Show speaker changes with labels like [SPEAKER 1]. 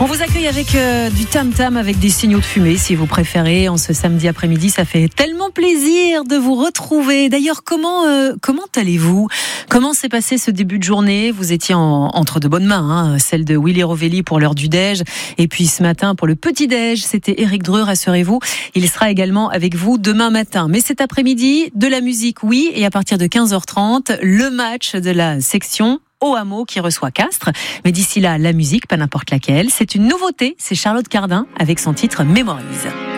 [SPEAKER 1] On vous accueille avec du tam-tam, avec des signaux de fumée si vous préférez. En ce samedi après-midi, ça fait tellement plaisir de vous retrouver. D'ailleurs, comment allez-vous ? Comment s'est passé ce début de journée ? Vous étiez entre de bonnes mains, celle de Willy Rovelli pour l'heure du déj. Et puis ce matin, pour le petit déj, c'était Éric Dreux, rassurez-vous. Il sera également avec vous demain matin. Mais cet après-midi, de la musique, oui. Et à partir de 15h30, le match de la section au hameau qui reçoit Castres. Mais d'ici là, la musique, pas n'importe laquelle. C'est une nouveauté, c'est Charlotte Cardin avec son titre Mémorise.